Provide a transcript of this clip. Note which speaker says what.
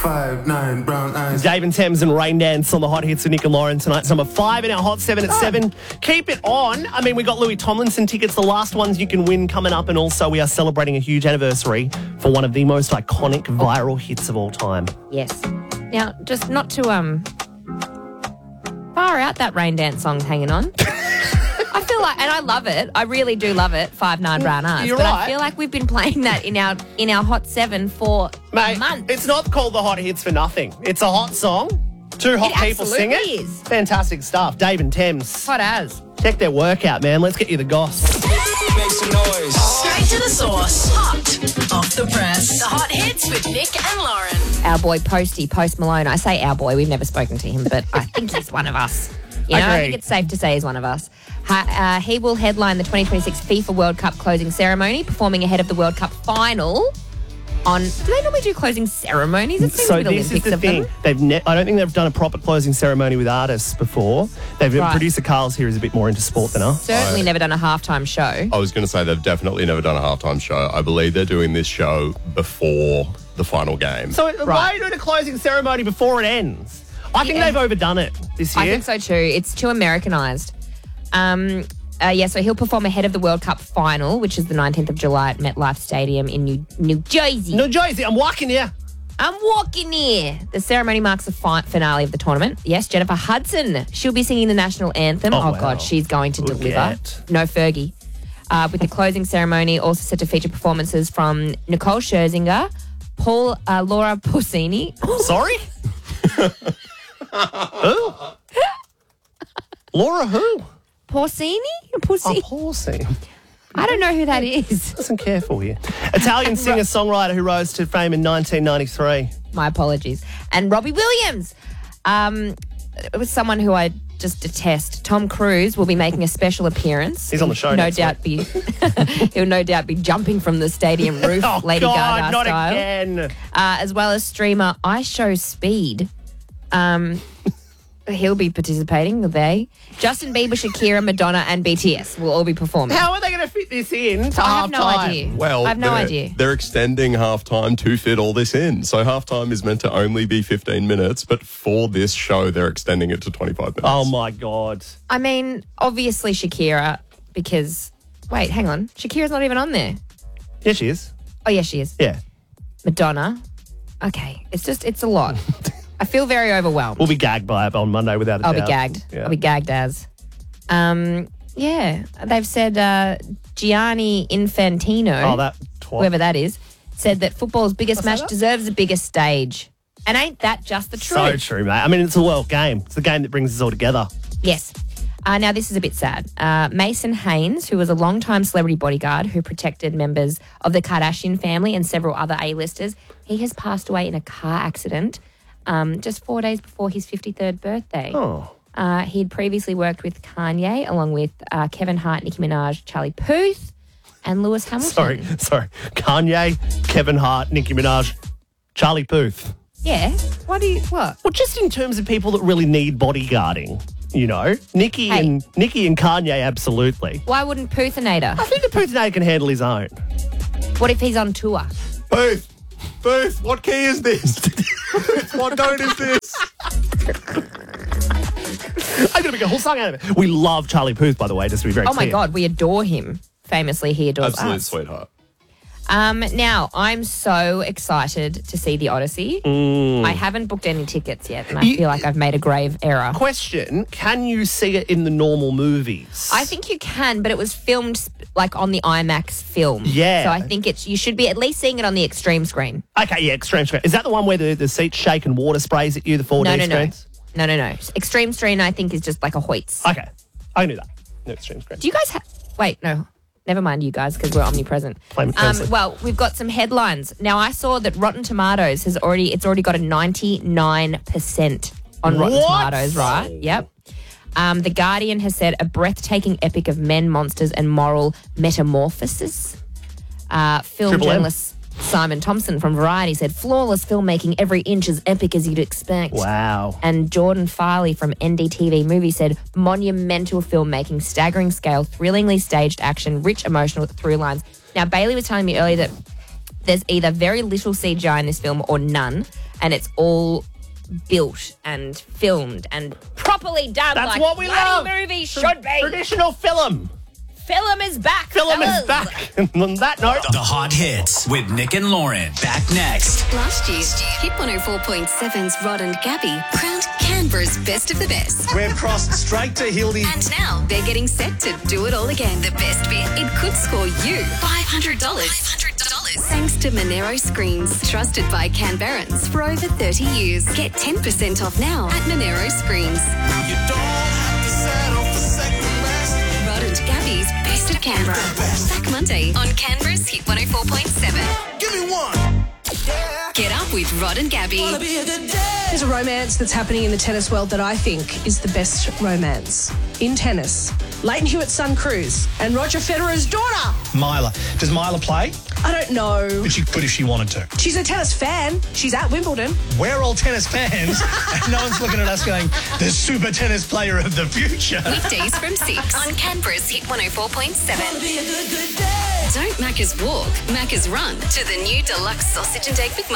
Speaker 1: 5'9", brown eyes.
Speaker 2: Dave and Thames and Rain Dance on the Hot Hits with Nick and Lauren tonight. It's number 5 in our Hot 7 at 7. Keep it on. I mean, we got Louis Tomlinson tickets, the last ones you can win coming up, and also we are celebrating a huge anniversary for one of the most iconic viral hits of all time.
Speaker 3: Yes. Now, just not to far out that Rain Dance song hanging on. I feel like, and I love it. I really do love it. 5'9" brown eyes.
Speaker 2: You're
Speaker 3: but
Speaker 2: right.
Speaker 3: I feel like we've been playing that in our Hot 7 for months.
Speaker 2: It's not called the Hot Hits for nothing. It's a hot song. Two hot people sing it.
Speaker 3: absolutely is.
Speaker 2: Fantastic stuff. Dave and Thames.
Speaker 3: Hot as.
Speaker 2: Check their work out, man. Let's get you the goss.
Speaker 4: Make some noise.
Speaker 5: Straight to the source. Hot off the press. The Hot Hits with Nick and Lauren.
Speaker 3: Our boy Post Malone. I say our boy. We've never spoken to him, but I think he's one of us. You know, I think it's safe to say he's one of us. He will headline the 2026 FIFA World Cup closing ceremony, performing ahead of the World Cup final. Do they normally do closing ceremonies? It seems
Speaker 2: So
Speaker 3: a bit
Speaker 2: this is
Speaker 3: Olympics
Speaker 2: the
Speaker 3: of
Speaker 2: thing.
Speaker 3: them.
Speaker 2: I don't think they've done a proper closing ceremony with artists before.
Speaker 3: Right.
Speaker 2: Producer Carl's here is a bit more into sport than us.
Speaker 3: Certainly never done a halftime show.
Speaker 6: I was going to say they've definitely never done a halftime show. I believe they're doing this show before the final game.
Speaker 2: So why are you doing a closing ceremony before it ends? I think they've overdone it this year.
Speaker 3: I think so too. It's too Americanized. So he'll perform ahead of the World Cup final, which is the 19th of July at MetLife Stadium in New Jersey.
Speaker 2: New Jersey, I'm walking here.
Speaker 3: I'm walking here. The ceremony marks the finale of the tournament. Yes, Jennifer Hudson. She'll be singing the national anthem.
Speaker 2: Oh,
Speaker 3: Oh,
Speaker 2: wow.
Speaker 3: God, she's going to
Speaker 2: Good
Speaker 3: deliver.
Speaker 2: get.
Speaker 3: No Fergie. With the closing ceremony also set to feature performances from Nicole Scherzinger, Laura Pausini.
Speaker 2: Sorry? Who? Laura who?
Speaker 3: Pausini?
Speaker 2: Oh, Pausini.
Speaker 3: I don't know who that is.
Speaker 2: Doesn't care for you. Italian singer-songwriter who rose to fame in 1993.
Speaker 3: My apologies. And Robbie Williams. It was someone who I just detest. Tom Cruise will be making a special appearance.
Speaker 2: He's on the show
Speaker 3: No
Speaker 2: next
Speaker 3: doubt be he'll no doubt be jumping from the stadium roof,
Speaker 2: Oh,
Speaker 3: Lady
Speaker 2: God,
Speaker 3: Gaga
Speaker 2: not
Speaker 3: style.
Speaker 2: again.
Speaker 3: As well as streamer iShowSpeed. He'll be participating, will they? Justin Bieber, Shakira, Madonna, and BTS will all be performing.
Speaker 2: How are they going to fit this in to
Speaker 3: I have no
Speaker 2: halftime?
Speaker 3: idea.
Speaker 6: Well,
Speaker 3: I have no idea.
Speaker 6: They're extending halftime to fit all this in. So halftime is meant to only be 15 minutes, but for this show, they're extending it to 25 minutes.
Speaker 2: Oh, my God.
Speaker 3: I mean, obviously Shakira, because... Wait, hang on. Shakira's not even on there.
Speaker 2: Yeah, she is.
Speaker 3: Oh, yes, she is.
Speaker 2: Yeah.
Speaker 3: Madonna. Okay, it's a lot. I feel very overwhelmed.
Speaker 2: We'll be gagged by it on Monday without a
Speaker 3: I'll
Speaker 2: doubt.
Speaker 3: be gagged.
Speaker 2: Yeah.
Speaker 3: I'll be gagged as. Yeah, they've said Gianni Infantino,
Speaker 2: Oh, that twat.
Speaker 3: whoever that is, said that football's biggest
Speaker 2: What's
Speaker 3: match
Speaker 2: that?
Speaker 3: deserves a bigger stage. And ain't that just the truth?
Speaker 2: So true, mate. I mean, it's a world game. It's the game that brings us all together.
Speaker 3: Yes. Now, this is a bit sad. Mason Haynes, who was a longtime celebrity bodyguard who protected members of the Kardashian family and several other A-listers, he has passed away in a car accident just 4 days before his 53rd birthday.
Speaker 2: Oh.
Speaker 3: He'd previously worked with Kanye, along with Kevin Hart, Nicki Minaj, Charlie Puth, and Lewis Hamilton.
Speaker 2: Sorry. Kanye, Kevin Hart, Nicki Minaj, Charlie Puth.
Speaker 3: Yeah. What?
Speaker 2: Well, just in terms of people that really need bodyguarding, you know, Nicki and Kanye, absolutely.
Speaker 3: Why wouldn't Puthinator?
Speaker 2: I think the Puthinator can handle his own.
Speaker 3: What if he's on tour?
Speaker 6: Booth, what key is this? What note is this?
Speaker 2: I'm going to make a whole song out of it. We love Charlie Puth, by the way, just to be very
Speaker 3: Oh, my
Speaker 2: clear.
Speaker 3: God, we adore him. Famously, he adores
Speaker 6: Absolute
Speaker 3: us.
Speaker 6: sweetheart.
Speaker 3: Now, I'm so excited to see The Odyssey. I haven't booked any tickets yet, and I feel like I've made a grave error.
Speaker 2: Question, can you see it in the normal movies?
Speaker 3: I think you can, but it was filmed like on the IMAX film.
Speaker 2: Yeah.
Speaker 3: So I think you should be at least seeing it on the extreme screen.
Speaker 2: Okay, yeah, extreme screen. Is that the one where the seats shake and water sprays at you, the 4D screens?
Speaker 3: No. Extreme screen, I think, is just like a Hoyts.
Speaker 2: Okay, I can do that. No extreme screen.
Speaker 3: Do you guys wait, no. Never mind you guys, because we're omnipresent. Well, we've got some headlines. Now, I saw that Rotten Tomatoes it's already got a 99% on Rotten Tomatoes, right? Yep. The Guardian has said a breathtaking epic of men, monsters, and moral metamorphosis. Film
Speaker 2: Triple M.
Speaker 3: journalist Simon Thompson from Variety said, flawless filmmaking, every inch as epic as you'd expect.
Speaker 2: Wow.
Speaker 3: And Jordan Farley from NDTV Movie said, monumental filmmaking, staggering scale, thrillingly staged action, rich emotional through lines. Now, Bailey was telling me earlier that there's either very little CGI in this film or none, and it's all built and filmed and properly done.
Speaker 2: That's
Speaker 3: like
Speaker 2: what we love.
Speaker 3: Movies should be.
Speaker 2: Traditional film.
Speaker 3: Film is back.
Speaker 2: Film
Speaker 3: fellas.
Speaker 2: is back. And on that note,
Speaker 1: The Hot Hits with Nick and Lauren. Back next.
Speaker 5: Last year, Hit 104.7's Rod and Gabby crowned Canberra's best of the best.
Speaker 4: We've crossed straight to Hildy.
Speaker 5: And now they're getting set to do it all again. The best bit, it could score you $500. Thanks to Monero Screens, trusted by Canberrans for over 30 years. Get 10% off now at Monero Screens.
Speaker 4: You don't have to settle for second best.
Speaker 5: Rod and Gabby's Best of Canberra. Back Monday on Canberra's Hit 104.7.
Speaker 4: Give me one.
Speaker 5: Get up with Rod and Gabby.
Speaker 4: Be a good day.
Speaker 7: There's a romance that's happening in the tennis world that I think is the best romance in tennis. Leighton Hewitt's son, Cruz, and Roger Federer's daughter.
Speaker 8: Myla. Does Myla play?
Speaker 7: I don't know.
Speaker 8: But she could if she wanted to.
Speaker 7: She's a tennis fan. She's at Wimbledon.
Speaker 8: We're all tennis fans, and no one's looking at us going, the super tennis player of the future.
Speaker 5: Weekdays from 6 on Canberra's Hit 104.7.
Speaker 4: Be a good day.
Speaker 5: Don't Macca's walk, Macca's run to the new deluxe sausage and egg McMuffin.